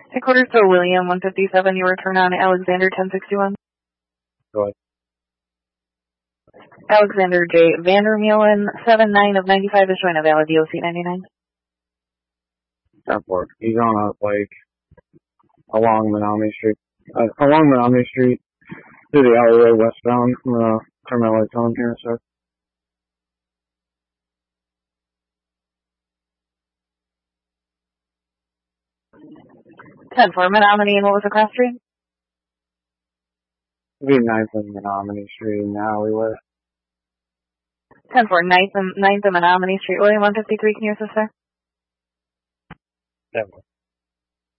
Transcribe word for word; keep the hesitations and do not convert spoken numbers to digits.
Headquarters to William, one fifty-seven, you return on Alexander, ten sixty-one. Go ahead. Alexander J. Vandermeulen, seven nine of ninety-five is showing a valid D O C ninety-nine. ten four. He's on a, like, along Menominee Street. Uh, along Menominee Street, through the alleyway westbound. I'm gonna turn my lights on here, sir. ten four, Menominee, and what was the cross street? It'll be ninth and Menominee Street in the alleyway. ten four, ninth and, ninth and Menominee Street, William, one fifty-three, can you assist, sir? ten four.